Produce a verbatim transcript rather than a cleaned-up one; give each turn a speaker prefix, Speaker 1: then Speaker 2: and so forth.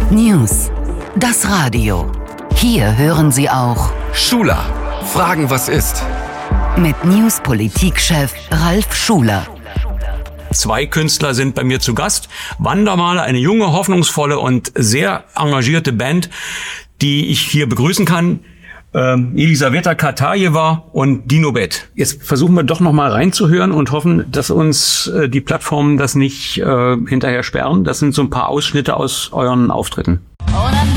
Speaker 1: News. Das Radio. Hier hören Sie auch
Speaker 2: Schuler. Fragen, was ist?
Speaker 1: Mit News-Politikchef Ralf Schuler.
Speaker 3: Zwei Künstler sind bei mir zu Gast. Wandermaler, eine junge, hoffnungsvolle und sehr engagierte Band, die ich hier begrüßen kann. Ähm, Elisaveta Katajewa und Dino Bett. Jetzt versuchen wir doch noch mal reinzuhören und hoffen, dass uns äh, die Plattformen das nicht äh, hinterher sperren. Das sind so ein paar Ausschnitte aus euren Auftritten.